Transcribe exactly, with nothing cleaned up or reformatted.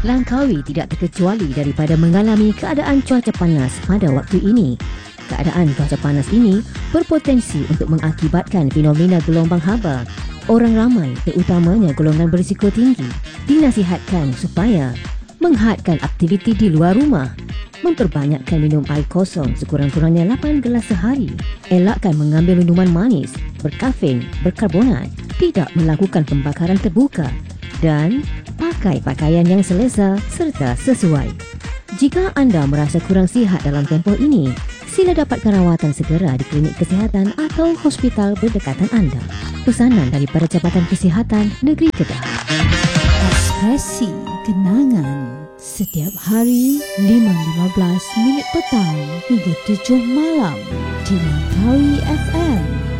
Langkawi tidak terkecuali daripada mengalami keadaan cuaca panas pada waktu ini. Keadaan cuaca panas ini berpotensi untuk mengakibatkan fenomena gelombang haba. Orang ramai, terutamanya golongan berisiko tinggi, dinasihatkan supaya menghadkan aktiviti di luar rumah, memperbanyakkan minum air kosong sekurang-kurangnya lapan gelas sehari, elakkan mengambil minuman manis, berkafein, berkarbonat, tidak melakukan pembakaran terbuka dan pakai pakaian yang selesa serta sesuai. Jika anda merasa kurang sihat dalam tempoh ini, sila dapatkan rawatan segera di klinik kesihatan atau hospital berdekatan anda. Pesanan daripada Jabatan Kesihatan Negeri Kedah. Ekspresi Kenangan setiap hari lima lima belas minit petang hingga tujuh malam di Langkawi F M.